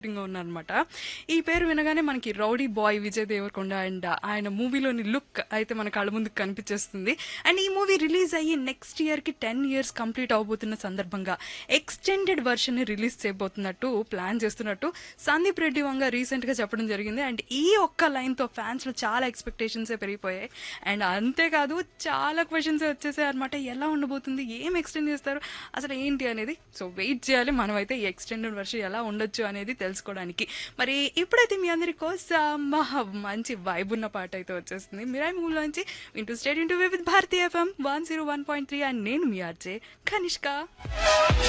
ఉన్నారనమాట. ఈ పేరు వినగానే మనకి 'rowdy boy' Vijay Devarakonda and ఆయన మూవీలోని లుక్ అయితే మన కళ్ళ ముందుకు కనిపించేస్తుంది. అండ్ ఈ మూవీ రిలీజ్ అయ్యి నెక్స్ట్ ఇయర్కి 10 years కంప్లీట్ అవబోతున్న సందర్భంగా ఎక్స్టెండెడ్ వర్షన్ ని రిలీజ్ చేయబోతున్నట్టు ప్లాన్ చేస్తున్నట్టు సందీప్ రెడ్డి వంగ రీసెంట్ గా చెప్పడం జరిగింది. అండ్ ఈ ఒక్క లైన్ తో ఫ్యాన్స్ లో చాలా ఎక్స్పెక్టేషన్స్ పెరిగిపోయాయి. అండ్ అంతేకాదు చాలా క్వశ్చన్స్ వచ్చేసాయి అనమాట. ఎలా ఉండబోతుంది, ఏం ఎక్స్టెండ్ చేస్తారు, అసలు ఏంటి అనేది. సో వెయిట్ చేయాలి మనమైతే ఈ ఎక్స్టెండెడ్ వర్షన్ ఎలా ఉండొచ్చు అనేది తెలుసుకోవడానికి. మరి ఇప్పుడైతే మీ అందరి కోసం మంచి వైబ్ ఉన్న పాట అయితే వచ్చేస్తుంది మిరాయి మూవీలోంచి. వింటూ state into with Bharati FM 101.3 and నేను మీ ఆర్జే కనిష్క.